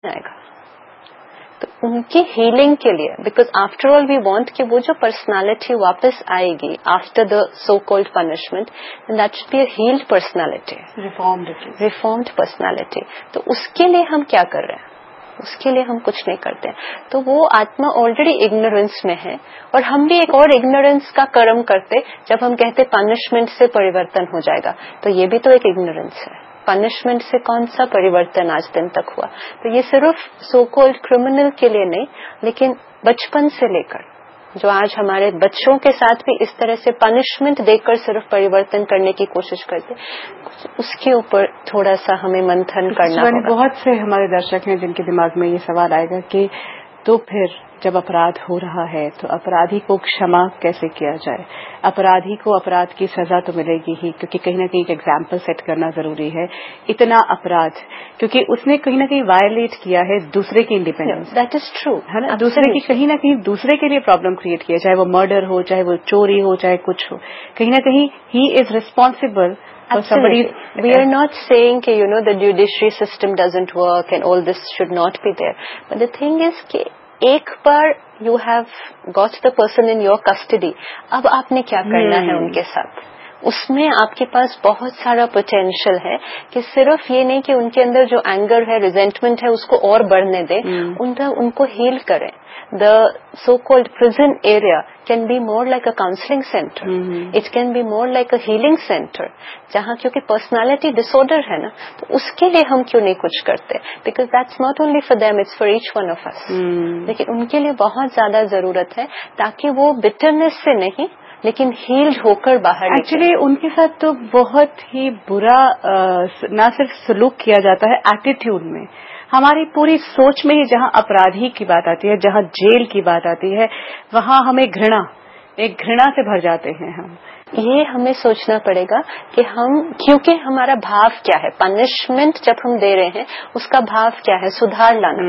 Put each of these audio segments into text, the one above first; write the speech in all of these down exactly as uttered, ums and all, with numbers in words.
آئے گا. تو ان کی ہیلنگ کے لیے, because after all we want کہ وہ جو پرسنالٹی واپس آئے گی after the so called punishment, that should be a held personality, reformed reformed personality. تو اس کے لیے ہم کیا کر رہے ہیں؟ اس کے لیے ہم کچھ نہیں کرتے. تو وہ آتما آلریڈی اگنورینس میں ہے, اور ہم بھی ایک اور اگنورینس کا کرم کرتے جب ہم کہتے پنشمنٹ سے پریورتن ہو جائے گا. تو یہ بھی تو ایک اگنورینس ہے. پنشمنٹ سے کون سا پریورتن آج دن تک ہوا؟ تو یہ صرف سو کالڈ کرمنل کے لیے نہیں, لیکن بچپن سے لے کر جو آج ہمارے بچوں کے ساتھ بھی اس طرح سے پنشمنٹ دے کر صرف پریورتن کرنے کی کوشش کرتے, اس کے اوپر تھوڑا سا ہمیں منتھن کرنا ہوگا. بہت سے ہمارے درشک ہیں جن کے دماغ میں یہ سوال آئے گا کہ تو پھر جب اپرادھ ہو رہا ہے تو اپرادھی کو क्षमा کیسے کیا جائے؟ اپرادھی کو اپرادھ کی سزا تو ملے گی ہی, کیونکہ کہیں نہ کہیں ایک ایگزامپل سیٹ کرنا ضروری ہے. اتنا اپرادھ کیونکہ اس نے کہیں نہ کہیں وائلیٹ کیا ہے دوسرے کی انڈیپینڈنس. دیٹ از ٹرو, ہے نا, دوسرے کی کہیں نہ کہیں دوسرے کے لیے پرابلم کریٹ کیا, چاہے وہ مرڈر ہو, چاہے وہ چوری ہو, چاہے کچھ ہو, کہیں نہ کہیں ہی is responsible. Absolutely. We are not saying کہ you know the judiciary system doesn't work and all this should not be there. But the thing is کہ ایک بار you have got the person in your custody, اب آپ نے کیا کرنا ہے ان کے ساتھ؟ اس میں آپ کے پاس بہت سارا پوٹینشیل ہے کہ صرف یہ نہیں کہ ان کے اندر جو اینگر ہے, ریزینٹمنٹ ہے, اس کو اور بڑھنے دیں, ان کو ہیل کریں. The so-called prison area can be more like a counseling center. Mm-hmm. It can be more like a healing center. جہاں کیونکہ personality disorder ہے نا, تو اس کے لیے ہم کیوں نہیں کچھ کرتے؟ Because that's not only for them, it's for each one of us. Mm-hmm. لیکن ان کے لیے بہت زیادہ ضرورت ہے تاکہ وہ bitterness سے نہیں لیکن ہیلڈ ہو کر باہر. ایکچولی ان کے ساتھ تو بہت ہی برا نہ صرف سلوک کیا جاتا ہے, ایٹیٹیوڈ میں, ہماری پوری سوچ میں ہی جہاں اپرادھی کی بات آتی ہے, جہاں جیل کی بات آتی ہے, وہاں ہمیں گھृنا ایک گھৃণا سے بھر جاتے ہیں ہم. یہ ہمیں سوچنا پڑے گا کہ ہم, کیونکہ ہمارا بھاو کیا ہے, پنشمنٹ جب ہم دے رہے ہیں اس کا بھاو کیا ہے؟ سدھار لانا.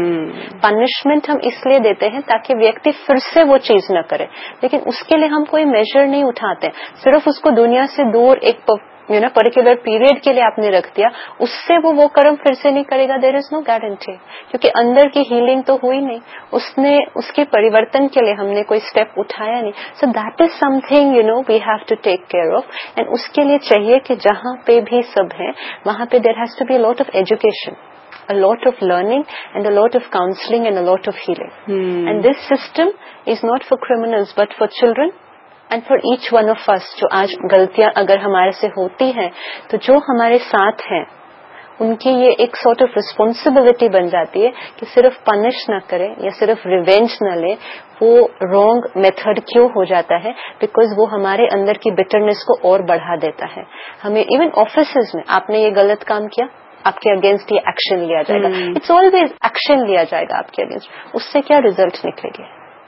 پنشمنٹ ہم اس لیے دیتے ہیں تاکہ ویکتی پھر سے وہ چیز نہ کرے, لیکن اس کے لیے ہم کوئی میجر نہیں اٹھاتے, صرف اس کو دنیا سے دور ایک یو نا پرٹیکولر پیریڈ کے لیے آپ نے رکھ دیا, اس سے وہ وہ کرم پھر سے نہیں کرے گا. دیر از نو گارنٹی, کیونکہ اندر کی ہیلنگ تو ہوئی نہیں, اس نے اس کے پریورتن کے لیے ہم نے کوئی اسٹیپ اٹھایا نہیں. So that is some thing you know we have to take care of, and اس کے لیے چاہیے کہ جہاں پہ بھی سب ہیں وہاں پہ there has to be a lot of education, a lot of learning and a lot of counseling and a lot of healing. Hmm. And this system is not for criminals but for children and for each one of us. جو آج غلطیاں اگر ہمارے سے ہوتی ہیں تو جو ہمارے ساتھ ہیں ان کی یہ ایک سارٹ آف ریسپانسبلٹی بن جاتی ہے کہ صرف پنش نہ کریں یا صرف ریونج نہ لیں. وہ رانگ میتھڈ کیوں ہو جاتا ہے؟ بیکاز وہ ہمارے اندر کی بٹرنس کو اور بڑھا دیتا ہے. ہمیں ایون آفیسز میں آپ نے یہ غلط کام کیا, آپ کے اگینسٹ یہ ایکشن لیا جائے گا. اٹس آلویز ایکشن لیا جائے گا آپ کے اگینسٹ. اس سے کیا ریزلٹ نکلے گے؟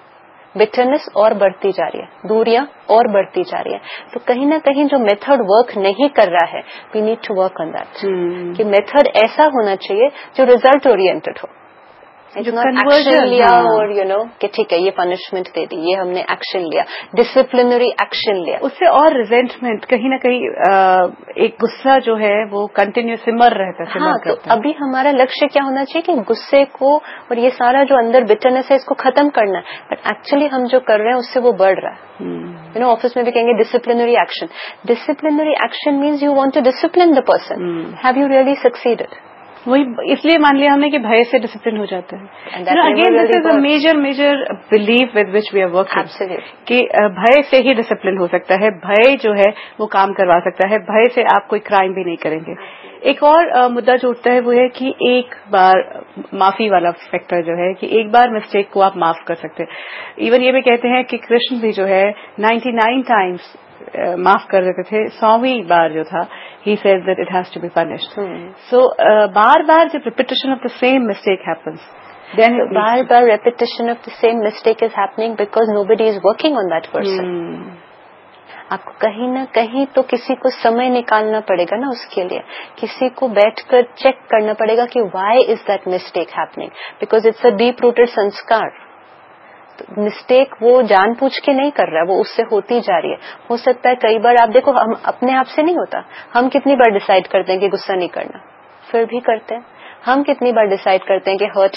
بٹرنس اور بڑھتی جا رہی ہے, دوریاں اور بڑھتی جا رہی ہے. تو کہیں نہ کہیں جو میتھڈ ورک نہیں کر رہا ہے, we need to work on that. کہ میتھڈ ایسا ہونا چاہیے جو ریزلٹ اورینٹڈ ہو, ایکشن لیا اور یو نو کہ ٹھیک ہے یہ پنشمنٹ دے دی, یہ ہم نے ایکشن لیا, ڈسپلنری ایکشن لیا. اس سے اور ریزینٹمنٹ, کہیں نہ کہیں ایک غصہ جو ہے وہ کنٹینیو سمر رہتا ہے. ہاں, تو ابھی ہمارا لکष्य کیا ہونا چاہیے کہ غصے کو اور یہ سارا جو اندر بٹرنس ہے اس کو ختم کرنا ہے. بٹ ایکچولی ہم جو کر رہے ہیں اس سے وہ بڑھ رہا ہے. یو نو آفس میں بھی کہیں گے disciplinary action. Disciplinary action means you want to discipline the person. Have you really سکسیڈڈ؟ وہی اس لیے مان لیا ہم نے کہ بھے سے ڈسپلن ہو جاتا ہے. Again this is a major major belief with which we are working کہ بھے سے ہی ڈسپلن ہو سکتا ہے. بھے جو ہے وہ کام کروا سکتا ہے, بھے سے آپ کوئی کرائم بھی نہیں کریں گے. ایک اور مدعا جو اٹھتا ہے وہ ہے کہ ایک بار معافی والا فیکٹر جو ہے کہ ایک بار مسٹیک کو آپ معاف کر سکتے. ایون یہ بھی کہتے ہیں کہ کرشن بھی جو ہے نائنٹی نائن ٹائمس معاف کر دیتے تھے, سویں بار جو تھا he says that it has to be punished. Hmm. So بار بار جب repetition of the same mistake happens, then bar bar repetition of the same mistake is happening because nobody is working on that person. Hmm. آپ کو کہیں نہ کہیں تو کسی کو سمے نکالنا پڑے گا نا اس کے لیے, کسی کو بیٹھ کر چیک کرنا پڑے گا کہ why is that mistake happening, because it's a deep rooted sanskar. Mistake وہ جان پوچھ کے نہیں کر رہا ہے, وہ اس سے ہوتی جا رہی ہے. ہو سکتا ہے کئی بار آپ دیکھو ہم اپنے آپ سے نہیں ہوتا, ہم کتنی بار ڈیسائیڈ کرتے ہیں کہ غصہ نہیں کرنا, پھر بھی کرتے ہیں. ہم کتنی بار ڈیسائیڈ کرتے ہیں کہ ہرٹ